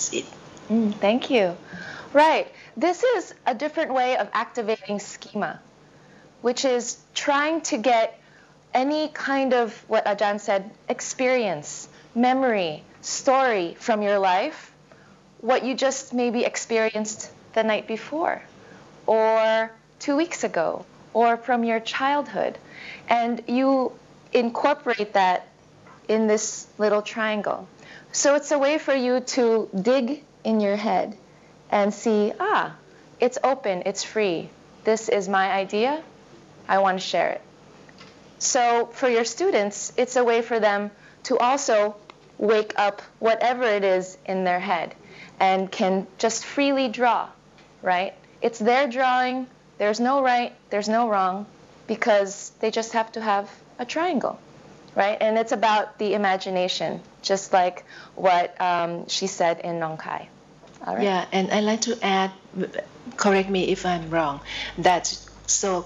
That's it. Thank you. Right. This is a different way of activating schema, which is trying to get any kind of, what Ajahn said, experience, memory, story from your life, what you just maybe experienced the night before, or 2 weeks ago, or from your childhood. And you incorporate that in this little triangle. So it's a way for you to dig in your head and see, it's open, it's free. This is my idea. I want to share it. So for your students, it's a way for them to also wake up whatever it is in their head and can just freely draw, right? It's their drawing. There's no right, there's no wrong, because they just have to have a triangle, right? And it's about the imagination, just like what she said in Nong Khai. All right. Yeah, and I'd like to add, correct me if I'm wrong, that so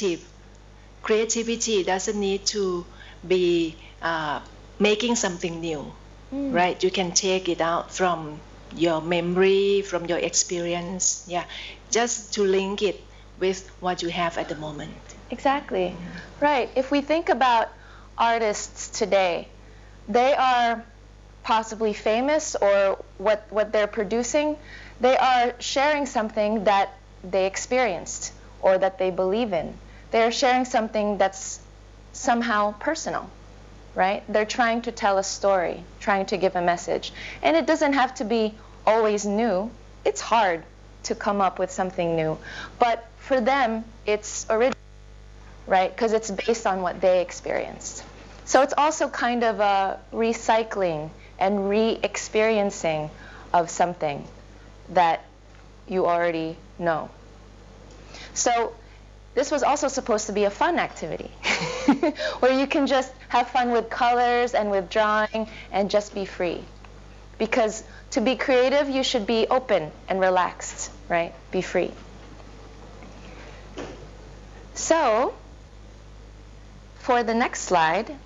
creativity doesn't need to be making something new, right? You can take it out from your memory, from your experience, just to link it with what you have at the moment. Exactly. Right. If we think about artists today, they are possibly famous, or what they're producing, they are sharing something that they experienced or that they believe in. They're sharing something that's somehow personal, right? They're trying to tell a story, trying to give a message. And it doesn't have to be always new. It's hard to come up with something new. But for them, it's original, right? Because it's based on what they experienced. So it's also kind of a recycling and re-experiencing of something that you already know. So this was also supposed to be a fun activity where you can just have fun with colors and with drawing and just be free. Because to be creative, you should be open and relaxed, right? Be free. So for the next slide,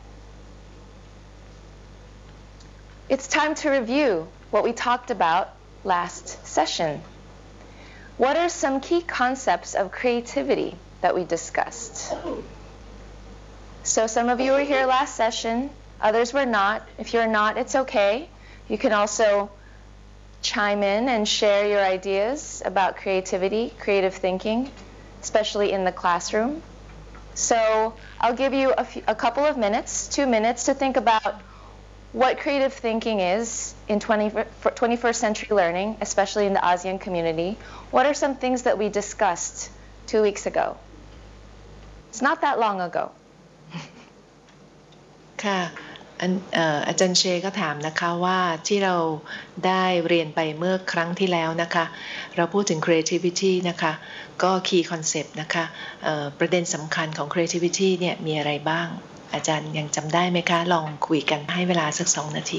it's time to review what we talked about last session. What are some key concepts of creativity that we discussed? So some of you were here last session, others were not. If you're not, it's okay. You can also chime in and share your ideas about creativity, creative thinking, especially in the classroom. So I'll give you a couple of minutes, 2 minutes, to think about what creative thinking is in 21st century learning, especially in the ASEAN community. What are some things that we discussed 2 weeks ago? It's not that long ago. ค่ะอาจารย์เชก็ถามนะคะว่าที่เราได้เรียนไปเมื่อครั้งที่แล้วนะคะเราพูดถึง creativity นะคะก็ key concept นะคะประเด็นสำคัญของ creativity เนี่ยมีอะไรบ้างอาจารย์ยังจำได้ไหมคะลองคุยกันให้เวลาสัก2 นาที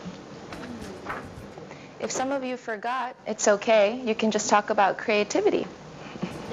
If some of you forgot, it's okay. You can just talk about creativity.